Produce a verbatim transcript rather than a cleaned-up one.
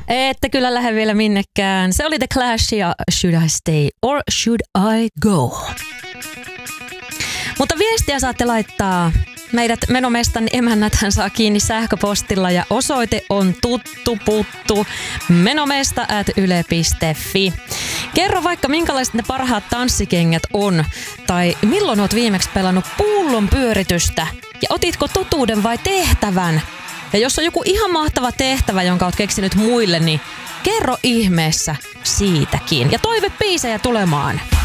Ette kyllä lähde vielä minnekään. Se oli The Clash ja Should I Stay or Should I Go? Mutta viestiä saatte laittaa. Meidät Menomestan emännäthän saa kiinni sähköpostilla ja osoite on tuttu puttu menomesta at yle piste fi. Kerro vaikka minkälaiset ne parhaat tanssikengät on tai milloin oot viimeksi pelannut pullon pyöritystä ja otitko totuuden vai tehtävän? Ja jos on joku ihan mahtava tehtävä, jonka oot keksinyt muille, niin kerro ihmeessä siitäkin. Ja toivebiisejä tulemaan.